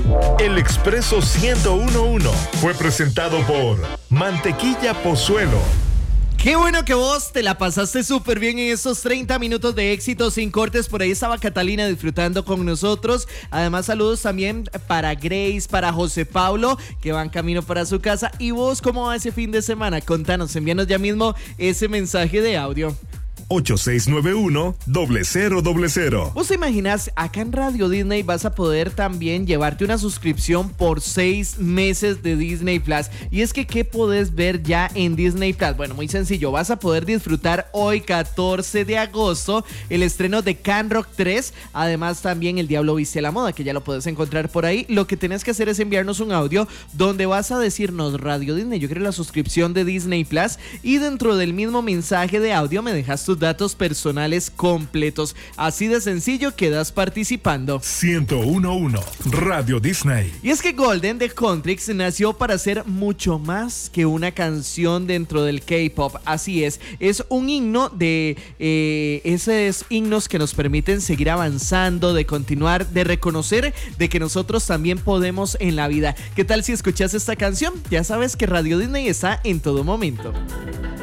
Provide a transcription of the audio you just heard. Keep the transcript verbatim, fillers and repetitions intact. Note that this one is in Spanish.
El Expreso ciento uno punto uno fue presentado por Mantequilla Pozuelo. Qué bueno que vos te la pasaste súper bien en estos treinta minutos de éxito sin cortes. Por ahí estaba Catalina disfrutando con nosotros. Además, saludos también para Grace, para José Pablo, que van camino para su casa. ¿Y vos cómo va ese fin de semana? Contanos, envíanos ya mismo ese mensaje de audio. ocho seis nueve uno, cero cero cero cero. ¿Vos te imaginas? Acá en Radio Disney vas a poder también llevarte una suscripción por seis meses de Disney Plus. Y es que, ¿qué podés ver ya en Disney Plus? Bueno, muy sencillo. Vas a poder disfrutar hoy, catorce de agosto, el estreno de Can Rock tres. Además, también El Diablo Viste a la Moda, que ya lo puedes encontrar por ahí. Lo que tenés que hacer es enviarnos un audio donde vas a decirnos: Radio Disney, yo quiero la suscripción de Disney Plus. Y dentro del mismo mensaje de audio me dejas tus datos personales completos. Así de sencillo quedas participando. ciento uno punto uno Radio Disney. Y es que Golden de Contrix nació para ser mucho más que una canción dentro del K-pop. Así es, es un himno de eh, esos himnos que nos permiten seguir avanzando, de continuar, de reconocer de que nosotros también podemos en la vida. ¿Qué tal si escuchas esta canción? Ya sabes que Radio Disney está en todo momento.